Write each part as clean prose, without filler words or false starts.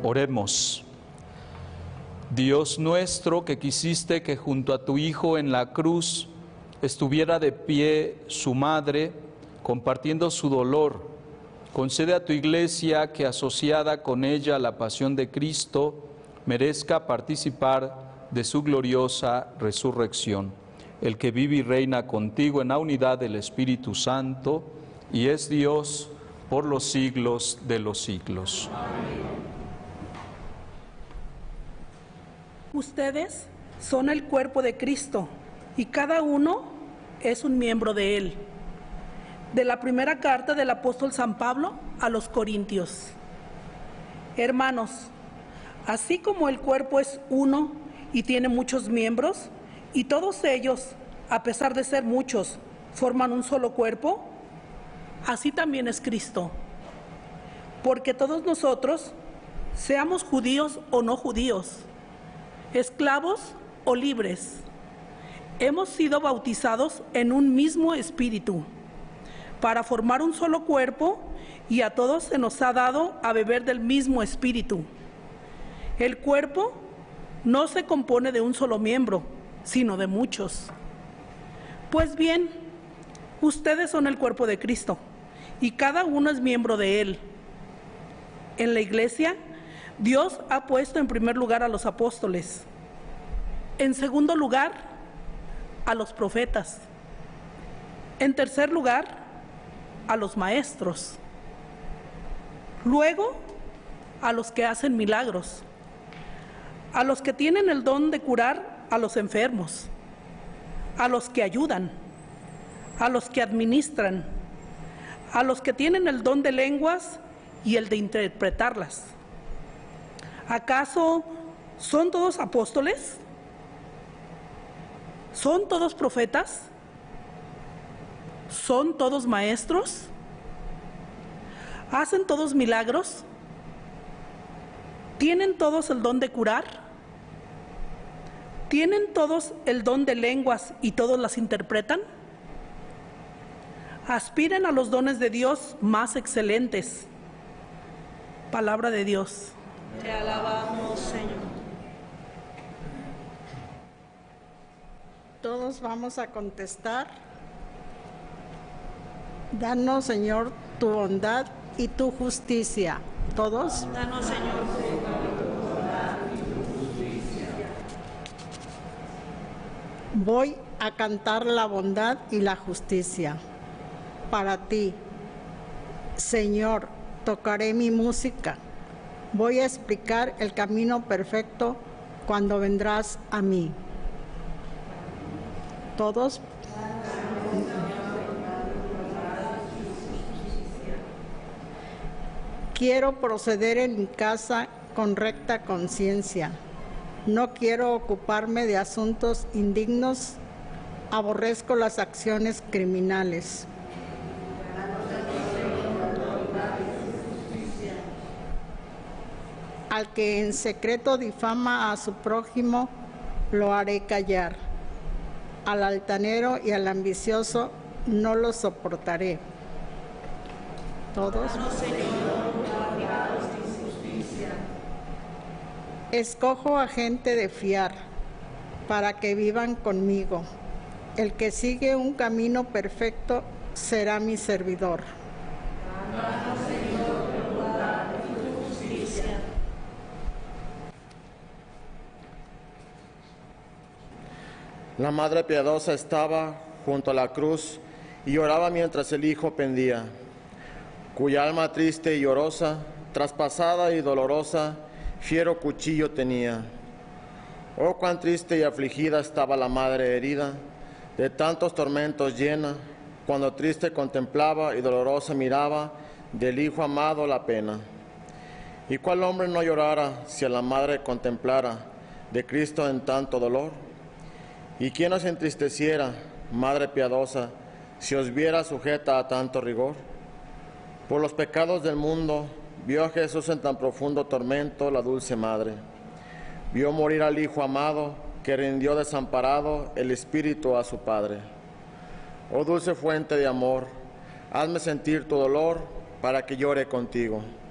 Oremos. Dios nuestro, que quisiste que junto a tu Hijo en la cruz estuviera de pie su madre, compartiendo su dolor, concede a tu Iglesia que, asociada con ella a la pasión de Cristo, merezca participar de su gloriosa resurrección. El que vive y reina contigo en la unidad del Espíritu Santo, y es Dios por los siglos de los siglos. Amén. Ustedes son el cuerpo de Cristo y cada uno es un miembro de Él. De la primera carta del apóstol San Pablo a los Corintios. Hermanos, así como el cuerpo es uno y tiene muchos miembros, y todos ellos, a pesar de ser muchos, forman un solo cuerpo, así también es Cristo. Porque todos nosotros, seamos judíos o no judíos, esclavos o libres, hemos sido bautizados en un mismo espíritu, para formar un solo cuerpo, y a todos se nos ha dado a beber del mismo espíritu. El cuerpo no se compone de un solo miembro, sino de muchos. Pues bien, ustedes son el cuerpo de Cristo, y cada uno es miembro de Él. En la Iglesia, Dios ha puesto en primer lugar a los apóstoles, en segundo lugar a los profetas, en tercer lugar a los maestros, luego a los que hacen milagros, a los que tienen el don de curar a los enfermos, a los que ayudan, a los que administran, a los que tienen el don de lenguas y el de interpretarlas. ¿Acaso son todos apóstoles? ¿Son todos profetas? ¿Son todos maestros? ¿Hacen todos milagros? ¿Tienen todos el don de curar? ¿Tienen todos el don de lenguas y todos las interpretan? Aspiren a los dones de Dios más excelentes. Palabra de Dios. Te alabamos, Señor. Todos vamos a contestar. Danos, Señor, tu bondad y tu justicia. ¿Todos? Danos, Señor, tu bondad y tu justicia. Voy a cantar la bondad y la justicia. Para ti, Señor, tocaré mi música. Voy a explicar el camino perfecto cuando vendrás a mí. ¿Todos? Quiero proceder en mi casa con recta conciencia. No quiero ocuparme de asuntos indignos. Aborrezco las acciones criminales. Al que en secreto difama a su prójimo, lo haré callar. Al altanero y al ambicioso no lo soportaré. ¿Todos? Escojo a gente de fiar para que vivan conmigo. El que sigue un camino perfecto será mi servidor. La Madre Piadosa estaba junto a la cruz y lloraba mientras el Hijo pendía, cuya alma triste y llorosa, traspasada y dolorosa, fiero cuchillo tenía. Oh, cuán triste y afligida estaba la madre herida, de tantos tormentos llena, cuando triste contemplaba y dolorosa miraba del Hijo amado la pena. ¿Y cuál hombre no llorara si a la madre contemplara de Cristo en tanto dolor? ¿Y quién os entristeciera, Madre piadosa, si os viera sujeta a tanto rigor? Por los pecados del mundo, vio a Jesús en tan profundo tormento la dulce Madre. Vio morir al Hijo amado, que rindió desamparado el Espíritu a su Padre. Oh dulce fuente de amor, hazme sentir tu dolor para que llore contigo.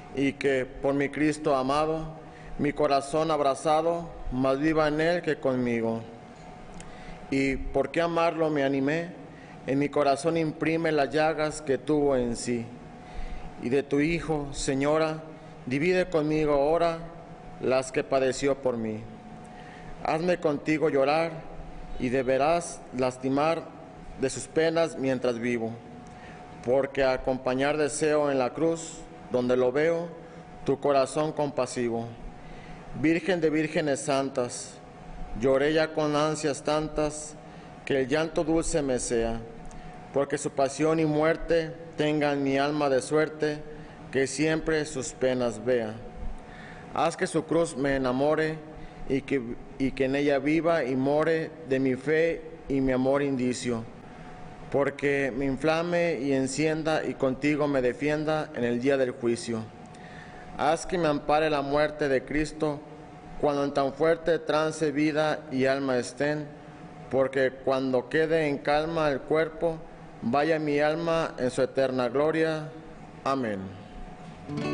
y que por mi Cristo amado, mi corazón abrazado, más viva en él que conmigo. Y por qué amarlo me animé, en mi corazón imprime las llagas que tuvo en sí. Y de tu Hijo, Señora, divide conmigo ahora las que padeció por mí. Hazme contigo llorar y deberás lastimar de sus penas mientras vivo, porque acompañar deseo en la cruz, donde lo veo, tu corazón compasivo. Virgen de vírgenes santas, lloré ya con ansias tantas, que el llanto dulce me sea, porque su pasión y muerte tengan mi alma de suerte, que siempre sus penas vea. Haz que su cruz me enamore, y que en ella viva y more de mi fe y mi amor indicio, porque me inflame y encienda y contigo me defienda en el día del juicio. Haz que me ampare la muerte de Cristo, cuando en tan fuerte trance vida y alma estén, porque cuando quede en calma el cuerpo, vaya mi alma en su eterna gloria. Amén.